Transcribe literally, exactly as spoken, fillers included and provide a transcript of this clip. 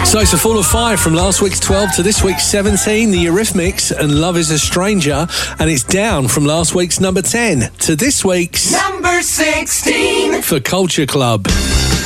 So it's a fall of five from last week's twelve to this week's seventeen, the Eurythmics and Love is a Stranger, and it's down from last week's number ten to this week's number sixteen for Culture Club.